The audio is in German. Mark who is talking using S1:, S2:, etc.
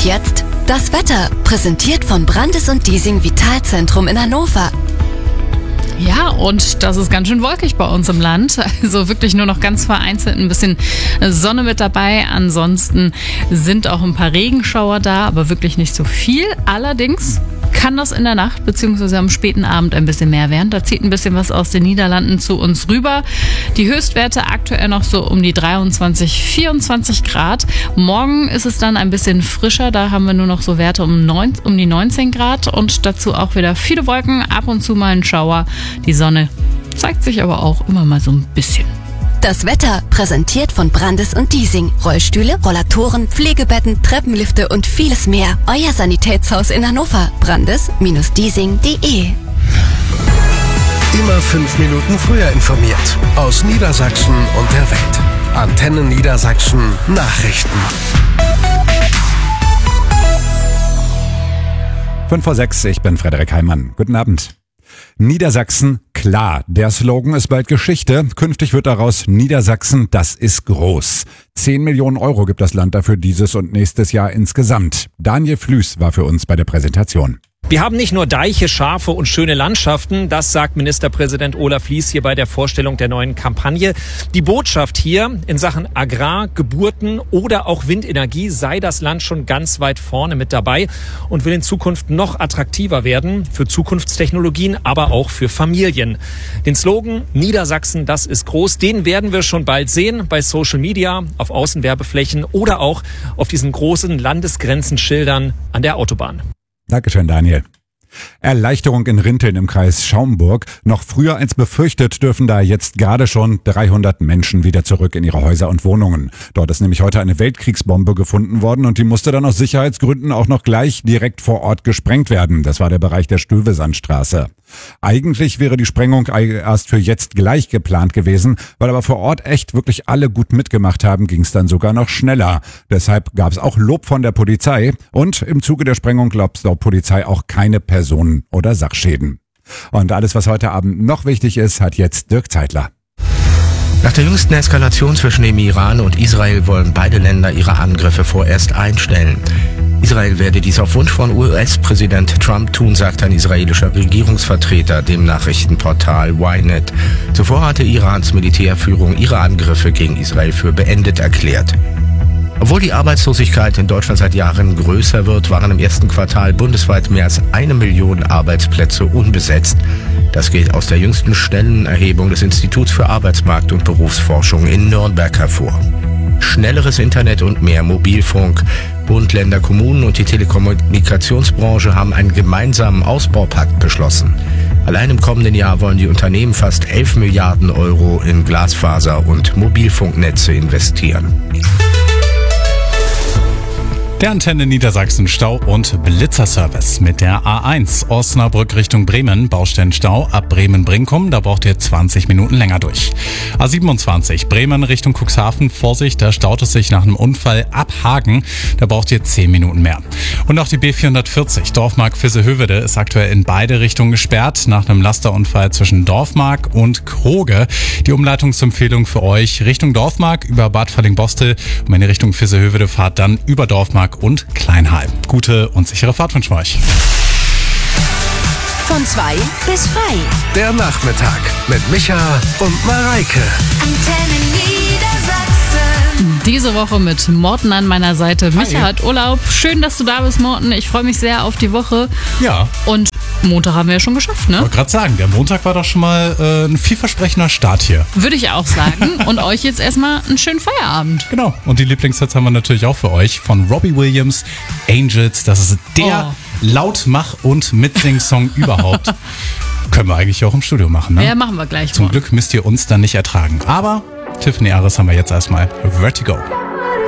S1: jetzt das Wetter, präsentiert von Brandes und Diesing Vitalzentrum in Hannover.
S2: Ja, und das ist ganz schön wolkig bei uns im Land. Also wirklich nur noch ganz vereinzelt ein bisschen Sonne mit dabei. Ansonsten sind auch ein paar Regenschauer da, aber wirklich nicht so viel. Allerdings kann das in der Nacht bzw. am späten Abend ein bisschen mehr werden. Da zieht ein bisschen was aus den Niederlanden zu uns rüber. Die Höchstwerte aktuell noch so um die 23, 24 Grad. Morgen ist es dann ein bisschen frischer. Da haben wir nur noch so Werte um die 19 Grad und dazu auch wieder viele Wolken, ab und zu mal ein Schauer. Die Sonne zeigt sich aber auch immer mal so ein bisschen.
S1: Das Wetter, präsentiert von Brandes und Diesing. Rollstühle, Rollatoren, Pflegebetten, Treppenlifte und vieles mehr. Euer Sanitätshaus in Hannover. Brandes-Diesing.de.
S3: Immer 5 Minuten früher informiert. Aus Niedersachsen und der Welt. Antenne Niedersachsen Nachrichten.
S4: 5:06, ich bin Frederik Heimann. Guten Abend. Niedersachsen, klar. Der Slogan ist bald Geschichte. Künftig wird daraus Niedersachsen, das ist groß. 10 Millionen Euro gibt das Land dafür dieses und nächstes Jahr insgesamt. Daniel Flüß war für uns bei der Präsentation.
S5: Wir haben nicht nur Deiche, Schafe und schöne Landschaften, das sagt Ministerpräsident Olaf Lies hier bei der Vorstellung der neuen Kampagne. Die Botschaft hier in Sachen Agrar, Geburten oder auch Windenergie sei das Land schon ganz weit vorne mit dabei und will in Zukunft noch attraktiver werden für Zukunftstechnologien, aber auch für Familien. Den Slogan Niedersachsen, das ist groß, den werden wir schon bald sehen bei Social Media, auf Außenwerbeflächen oder auch auf diesen großen Landesgrenzenschildern an der Autobahn.
S4: Dankeschön, Daniel. Erleichterung in Rinteln im Kreis Schaumburg. Noch früher als befürchtet dürfen da jetzt gerade schon 300 Menschen wieder zurück in ihre Häuser und Wohnungen. Dort ist nämlich heute eine Weltkriegsbombe gefunden worden und die musste dann aus Sicherheitsgründen auch noch gleich direkt vor Ort gesprengt werden. Das war der Bereich der Stövesandstraße. Eigentlich wäre die Sprengung erst für jetzt gleich geplant gewesen, weil aber vor Ort echt wirklich alle gut mitgemacht haben, ging es dann sogar noch schneller. Deshalb gab es auch Lob von der Polizei und im Zuge der Sprengung glaubt laut Polizei auch keine Personen- oder Sachschäden. Und alles, was heute Abend noch wichtig ist, hat jetzt Dirk Zeitler.
S6: Nach der jüngsten Eskalation zwischen dem Iran und Israel wollen beide Länder ihre Angriffe vorerst einstellen. Israel werde dies auf Wunsch von US-Präsident Trump tun, sagt ein israelischer Regierungsvertreter dem Nachrichtenportal Ynet. Zuvor hatte Irans Militärführung ihre Angriffe gegen Israel für beendet erklärt. Obwohl die Arbeitslosigkeit in Deutschland seit Jahren größer wird, waren im ersten Quartal bundesweit mehr als 1 Million Arbeitsplätze unbesetzt. Das geht aus der jüngsten Stellenerhebung des Instituts für Arbeitsmarkt- und Berufsforschung in Nürnberg hervor. Schnelleres Internet und mehr Mobilfunk. Bund, Länder, Kommunen und die Telekommunikationsbranche haben einen gemeinsamen Ausbaupakt beschlossen. Allein im kommenden Jahr wollen die Unternehmen fast 11 Milliarden Euro in Glasfaser- und Mobilfunknetze investieren.
S7: Der Antenne Niedersachsen Stau- und Blitzerservice mit der A1 Osnabrück Richtung Bremen. Baustellenstau ab Bremen-Brinkum, da braucht ihr 20 Minuten länger durch. A27 Bremen Richtung Cuxhaven, Vorsicht, da staut es sich nach einem Unfall ab Hagen, da braucht ihr 10 Minuten mehr. Und auch die B440 Dorfmark-Visse-Hövede ist aktuell in beide Richtungen gesperrt nach einem Lasterunfall zwischen Dorfmark und Kroge. Die Umleitungsempfehlung für euch Richtung Dorfmark über Bad Falling-Bostel und in die Richtung Visse-Hövede fahrt dann über Dorfmark und Kleinhalm. Gute und sichere Fahrt wünschen wir euch.
S1: Von 2 bis frei.
S3: Der Nachmittag mit Micha und Mareike.
S1: Antenne Niedersachsen.
S2: Diese Woche mit Morten an meiner Seite. Micha hat Urlaub. Schön, dass du da bist, Morten. Ich freue mich sehr auf die Woche.
S7: Ja.
S2: Und Montag haben wir ja schon geschafft, ne?
S7: Ich wollte gerade sagen, der Montag war doch schon mal ein vielversprechender Start hier.
S2: Würde ich auch sagen. Und euch jetzt erstmal einen schönen Feierabend.
S7: Genau. Und die Lieblingshits haben wir natürlich auch für euch von Robbie Williams, Angels. Das ist der Lautmach- und Mitsing-Song überhaupt. Können wir eigentlich auch im Studio machen, ne?
S2: Ja, machen wir gleich.
S7: Zum Glück müsst ihr uns dann nicht ertragen. Aber Tiffany Aris haben wir jetzt erstmal Vertigo.